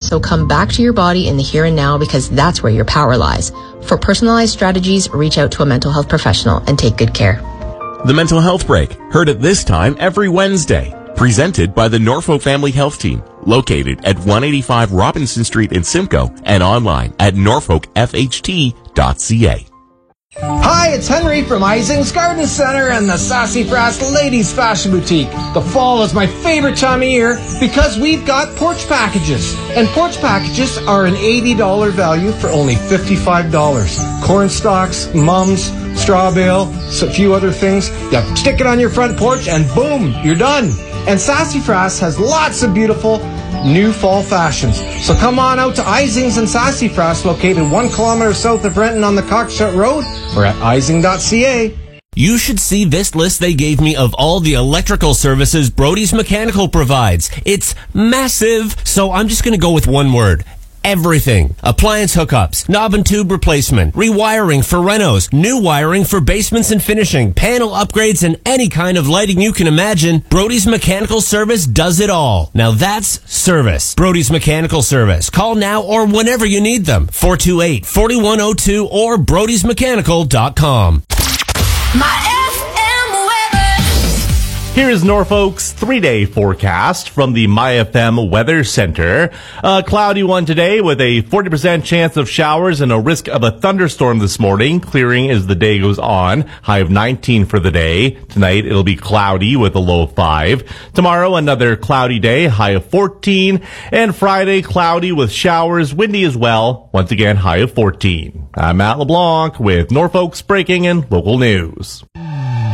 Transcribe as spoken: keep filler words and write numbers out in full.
So come back to your body in the here and now, because that's where your power lies. For personalized strategies, reach out to a mental health professional and take good care. The Mental Health Break, heard at this time every Wednesday. Presented by the Norfolk Family Health Team, located at one eighty-five Robinson Street in Simcoe and online at norfolk f h t dot c a. Hi, it's Henry from Ising's Garden Center and the Sassafras Ladies Fashion Boutique. The fall is my favorite time of year because we've got porch packages. And porch packages are an eighty dollars value for only fifty-five dollars. Corn stalks, mums, straw bale, a few other things. You stick it on your front porch and boom, you're done. And Sassafras has lots of beautiful new fall fashions. So come on out to Ising's and Sassafras, located one kilometer south of Renton on the Cockshut Road, or at ising dot c a. You should see this list they gave me of all the electrical services Brody's Mechanical provides. It's massive. So I'm just going to go with one word. Everything. Appliance hookups, knob and tube replacement, rewiring for renos, new wiring for basements and finishing, panel upgrades, and any kind of lighting you can imagine. Brody's Mechanical Service does it all. Now that's service. Brody's Mechanical Service. Call now or whenever you need them. four two eight, four one zero two or brodys mechanical dot com. My Here is Norfolk's three-day forecast from the My F M Weather Center. A cloudy one today with a forty percent chance of showers and a risk of a thunderstorm this morning, clearing as the day goes on. High of nineteen for the day. Tonight it'll be cloudy with a low of five. Tomorrow another cloudy day, high of fourteen. And Friday cloudy with showers, windy as well. Once again, high of fourteen. I'm Matt LeBlanc with Norfolk's breaking and local news.